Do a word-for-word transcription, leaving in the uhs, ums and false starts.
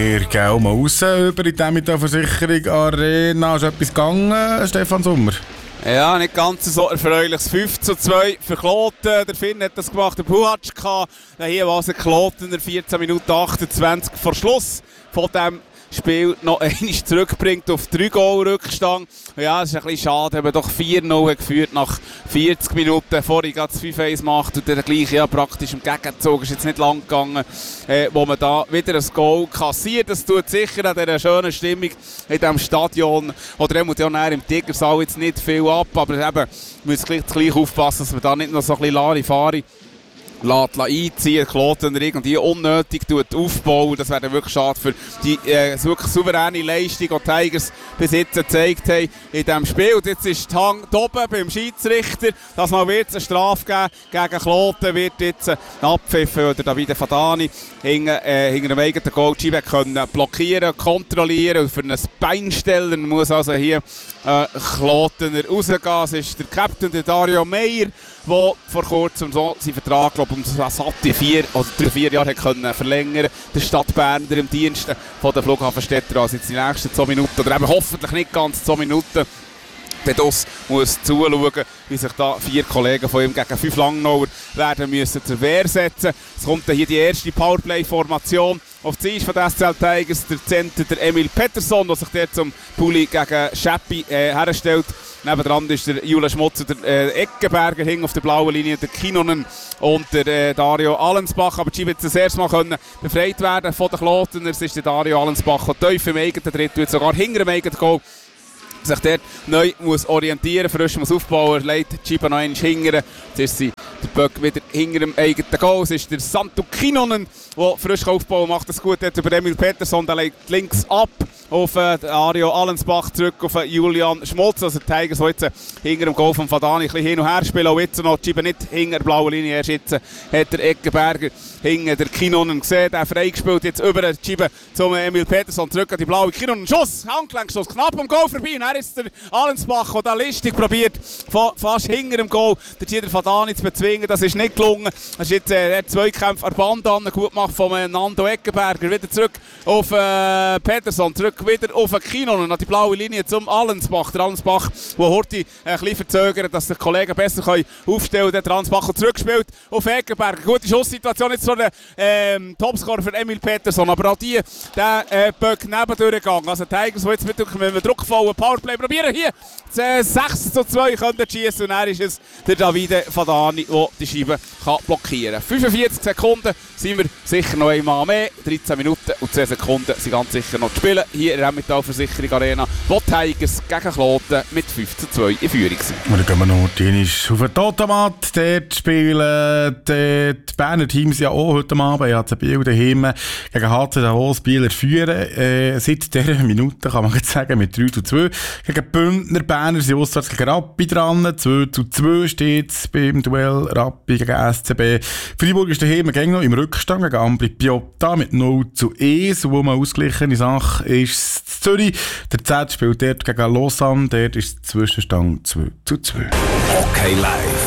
Wir gehen mal raus über die Demeter-Versicherung Arena. Ist etwas gegangen, Stefan Sommer? Ja, nicht ganz so erfreuliches fünf zu zwei für Kloten. Der Finn hat das gemacht, der Puhatschka. Hier war es ein Klotener, vierzehn Minuten achtundzwanzig vor Schluss von dem Spiel noch einmal zurückbringt auf drei Goal Rückstand. Ja, es ist ein bisschen schade, haben wir doch vier null geführt nach vierzig Minuten, vorher das fünf eins macht und dann gleich ja, praktisch im Gegenzug ist jetzt nicht lang gegangen, äh, wo man da wieder ein Goal kassiert. Das tut sicher an dieser schönen Stimmung in diesem Stadion, oder er muss ja näher im Tigersaal jetzt nicht viel ab, aber eben, man muss gleich, gleich aufpassen, dass man da nicht noch so ein bisschen Larifari lässt einziehen, Kloten irgendwie unnötig aufbauen. Das wäre wirklich schade für die äh, wirklich souveräne Leistung, die die Tigers bis jetzt gezeigt haben in diesem Spiel. Und jetzt ist die Hand oben beim Schiedsrichter. Das mal wird es eine Strafe geben gegen Kloten, wird jetzt ein Abpfiff oder Davide Fadani hinter, äh, hinter dem eigenen Goal Chibek können blockieren, kontrollieren und für ein Bein stellen muss also hier äh, Klotener rausgehen. Es ist der Captain, der Dario Meyer, der vor kurzem so seinen Vertrag glaub, um satte vier oder drei, vier Jahre können verlängern, der Stadt Bern im Dienst von der Flughafenstädter. Also jetzt die nächsten zwei Minuten, oder eben hoffentlich nicht ganz zwei Minuten, Pedus muss zuschauen, wie sich da vier Kollegen von ihm gegen fünf Langnauer werden müssen zur Wehr setzen. Es kommt dann hier die erste Powerplay-Formation auf die Seite von den S C L Tigers. Der Center, der Emil Pettersson, der sich der zum Pulli gegen Scheppi äh, herstellt. Nebendran ist der Julian Schmutzer, der äh, Eckenberger hing auf der blauen Linie, der Kinonen und der äh, Dario Allensbach. Aber die wird das erste Mal können befreit werden von den Kloteners. Es ist der Dario Allensbach, der tief im eigenen Drittel, sogar hinter dem eigenen Goal sich dort neu muss orientieren, frisch muss aufbauen, legt Chiba noch einmal hingern. Jetzt ist sie, der Böck wieder hinter dem eigenen Goal. Es ist der Santu Kinonen, der frisch aufbauen macht das gut dort über Emil Pettersson, der legt links ab auf äh, Ario Allensbach, zurück auf äh, Julian Schmolz, also der Tigers, der jetzt äh, hinter dem Goal von Fadani ein bisschen hin und her spielen, auch jetzt noch Chiba nicht hinter der blauen Linie, erst jetzt äh, hat der Eckenberger hinter der Kinonen gesehen, der freigespielt jetzt über äh, Chiba zum äh, Emil Pettersson, zurück an die blaue Kinonen, Schuss, Handgelenkschuss, knapp am Goal vorbei, und er ist der Allensbach, der da listig probiert, fa fast hinter dem Goal der Chiba Fadani zu bezwingen, das ist nicht gelungen, das ist jetzt äh, der Zweikämpf an der Band an, gut gemacht von äh, Nando Eckenberger, wieder zurück auf äh, Pettersson, zurück wieder auf den Kinonen, an die blaue Linie zum Allensbach. Der Allensbach, der Horti ein bisschen verzögert, dass die Kollegen besser aufstellen können. Der Allensbach zurückgespielt auf Eckenberg. Gute Schusssituation jetzt so der ähm, Topscorer für Emil Pettersson. Aber auch die, der äh, Böck nebendurch gegangen. Also die Tigers, die jetzt mit einem druckvollen Powerplay probieren, hier äh, sechs zu zwei können schießen. Und dann ist es der Davide Fadani, der die Scheibe kann blockieren kann. fünfundvierzig Sekunden sind wir sicher noch einmal mehr. dreizehn Minuten und zehn Sekunden sind ganz sicher noch zu spielen. Hier in der Emmental-Versicherung Arena, wo die Tigers gegen Kloten mit fünf zu zwei in Führung sind. Und dann gehen wir noch auf den Totomat. Dort spielen die, die Berner Teams ja auch heute Abend. Ja, die Biel daheim gegen H C Holzbieler führen. Äh, seit dieser Minute kann man jetzt sagen, mit drei zu zwei. Gegen Bündner Berner sind auswärts gegen Rappi dran. zwei zu zwei steht es beim Duell Rappi gegen S C B. Freiburg ist daheim gegen noch im Rückstand gegen Ambri Piotta mit null zu eins. Wo man ausgeglichene Sache ist Zürich. Der Z spielt dort gegen Lausanne. Dort ist der Zwischenstand zwei zu zwei. Okay live.